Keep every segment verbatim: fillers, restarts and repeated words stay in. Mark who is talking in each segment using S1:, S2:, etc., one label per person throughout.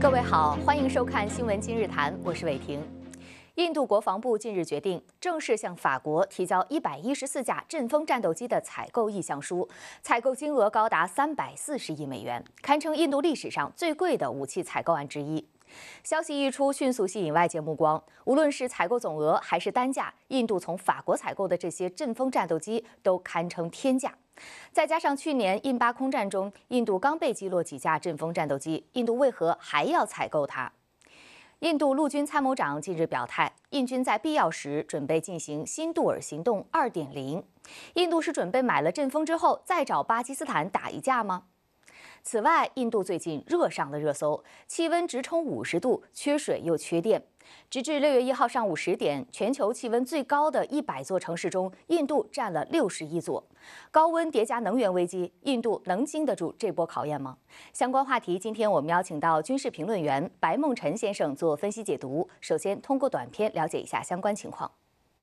S1: 各位好，欢迎收看《新闻今日谈》，我是伟婷。印度国防部近日决定正式向法国提交一百一十四架阵风战斗机的采购意向书，采购金额高达三百四十亿美元，堪称印度历史上最贵的武器采购案之一。消息一出，迅速吸引外界目光。无论是采购总额还是单价，印度从法国采购的这些阵风战斗机都堪称天价。再加上去年印巴空战中，印度刚被击落几架阵风战斗机，印度为何还要采购它？印度陆军参谋长近日表态，印军在必要时准备进行新杜尔行动 二点零。印度是准备买了阵风之后再找巴基斯坦打一架吗？此外，印度最近热上了热搜，气温直冲五十度，缺水又缺电。直至六月一号上午十点，全球气温最高的一百座城市中，印度占了六十一座。高温叠加能源危机，印度能经得住这波考验吗？相关话题，今天我们邀请到军事评论员白梦辰先生做分析解读。首先，通过短片了解一下相关情况。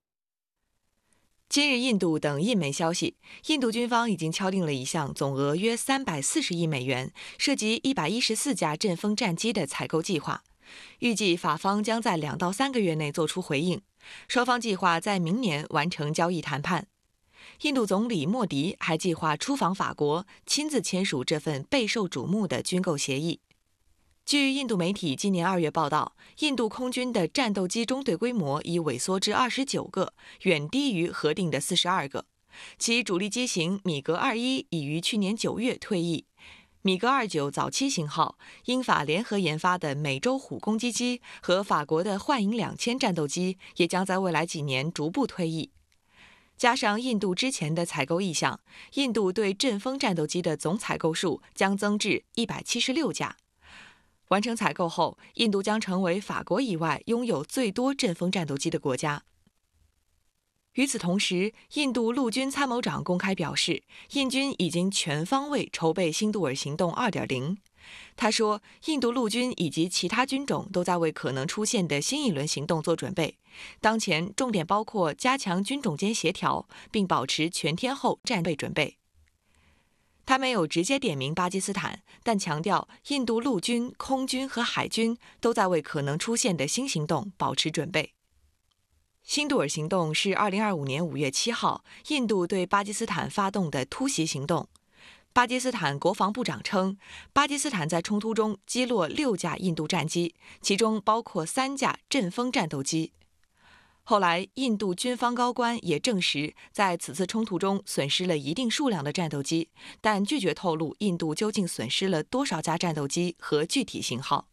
S2: 今日，印度等印媒消息，印度军方已经敲定了一项总额约三百四十亿美元、涉及一百一十四架阵风战机的采购计划。预计法方将在两到三个月内做出回应，双方计划在明年完成交易谈判。印度总理莫迪还计划出访法国，亲自签署这份备受瞩目的军购协议。据印度媒体今年二月报道，印度空军的战斗机中队规模已萎缩至二十九个，远低于核定的四十二个。其主力机型米格二一已于去年九月退役。米格二九早期型号，英法联合研发的美洲虎攻击机和法国的幻影两千战斗机也将在未来几年逐步退役。加上印度之前的采购意向，印度对阵风战斗机的总采购数将增至一百七十六架。完成采购后，印度将成为法国以外拥有最多阵风战斗机的国家。与此同时，印度陆军参谋长公开表示，印军已经全方位筹备新杜尔行动 二点零。他说，印度陆军以及其他军种都在为可能出现的新一轮行动做准备。当前重点包括加强军种间协调，并保持全天候战备准备。他没有直接点名巴基斯坦，但强调印度陆军、空军和海军都在为可能出现的新行动保持准备。新杜尔行动是二零二五年五月七号印度对巴基斯坦发动的突袭行动。巴基斯坦国防部长称，巴基斯坦在冲突中击落六架印度战机，其中包括三架阵风战斗机。后来，印度军方高官也证实，在此次冲突中损失了一定数量的战斗机，但拒绝透露印度究竟损失了多少架战斗机和具体型号。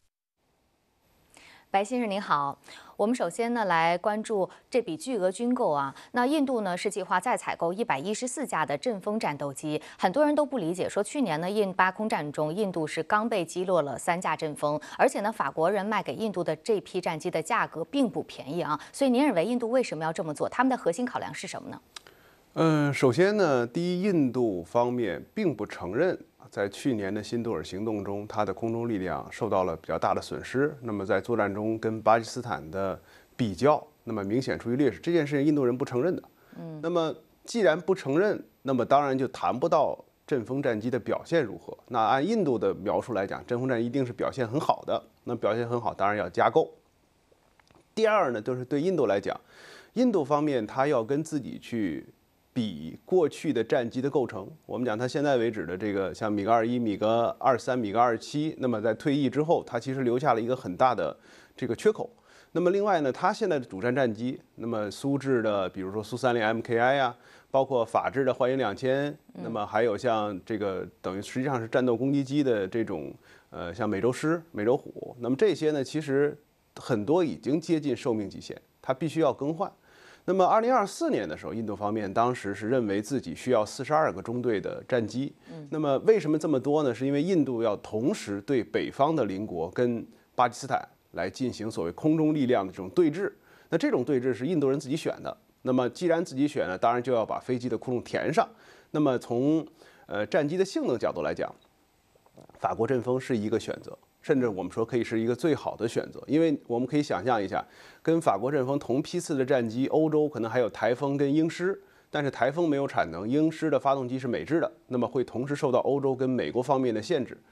S1: 白先生您好，我们首先呢来关注这笔巨额军购啊。那印度呢是计划再采购一百一十四架的阵风战斗机，很多人都不理解，说去年呢印巴空战中，印度是刚被击落了三架阵风，而且呢法国人卖给印度的这批战机的价格并不便宜啊。所以您认为印度为什么要这么做？他们的核心考量是什么呢？
S3: 嗯、呃，首先呢，第一，印度方面并不承认。在去年的新杜尔行动中，它的空中力量受到了比较大的损失。那么在作战中跟巴基斯坦的比较，那么明显处于劣势。这件事情印度人不承认的。嗯，那么既然不承认，那么当然就谈不到阵风战机的表现如何。那按印度的描述来讲，阵风战一定是表现很好的。那表现很好，当然要加购。第二呢，就是对印度来讲，印度方面它要跟自己去比过去的战机的构成，我们讲它现在为止的这个像米格二一、米格二三、米格二七，那么在退役之后，它其实留下了一个很大的这个缺口。那么另外呢，它现在的主战战机，那么苏制的，比如说苏三零 M K I 呀，包括法制的幻影两千，那么还有像这个等于实际上是战斗攻击机的这种，呃，像美洲狮、美洲虎，那么这些呢，其实很多已经接近寿命极限，它必须要更换。那么，二零二四年的时候，印度方面当时是认为自己需要四十二个中队的战机。那么，为什么这么多呢？是因为印度要同时对北方的邻国跟巴基斯坦来进行所谓空中力量的这种对峙。那这种对峙是印度人自己选的。那么，既然自己选了，当然就要把飞机的窟窿填上。那么，从呃战机的性能角度来讲，法国阵风是一个选择。甚至我们说可以是一个最好的选择，因为我们可以想象一下，跟法国阵风同批次的战机，欧洲可能还有台风跟鹰狮，但是台风没有产能，鹰狮的发动机是美制的，那么会同时受到欧洲跟美国方面的限制。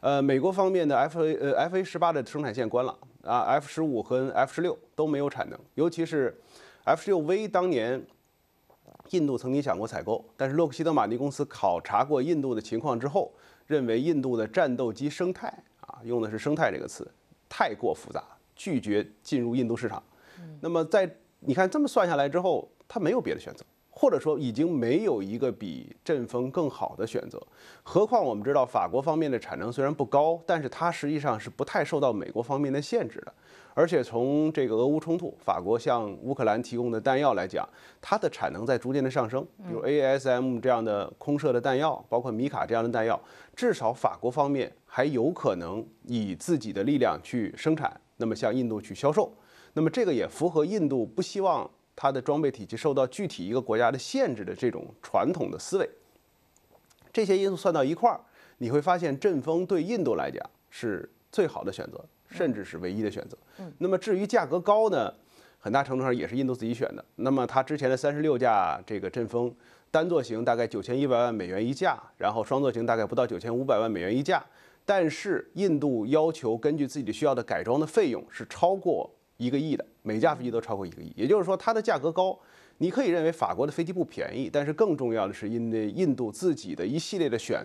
S3: 呃，美国方面的 F A 呃 F A 十八的生产线关了啊 ，F 十五和 F 十六都没有产能，尤其是 F 十六 V 当年印度曾经想过采购，但是洛克希德马丁公司考察过印度的情况之后，认为印度的战斗机生态啊，用的是生态这个词，太过复杂，拒绝进入印度市场。那么在你看这么算下来之后，它没有别的选择。或者说已经没有一个比阵风更好的选择，何况我们知道法国方面的产能虽然不高，但是它实际上是不太受到美国方面的限制的。而且从这个俄乌冲突，法国向乌克兰提供的弹药来讲，它的产能在逐渐的上升，比如 A S M 这样的空射的弹药，包括米卡这样的弹药，至少法国方面还有可能以自己的力量去生产，那么向印度去销售。那么这个也符合印度不希望它的装备体系受到具体一个国家的限制的这种传统的思维，这些因素算到一块儿，你会发现阵风对印度来讲是最好的选择，甚至是唯一的选择。那么至于价格高呢，很大程度上也是印度自己选的。那么它之前的三十六架这个阵风，单座型大概九千一百万美元一架，然后双座型大概不到九千五百万美元一架，但是印度要求根据自己的需要的改装的费用是超过一个亿的，每架飞机都超过一个亿，也就是说它的价格高。你可以认为法国的飞机不便宜，但是更重要的是因为印度自己的一系列的选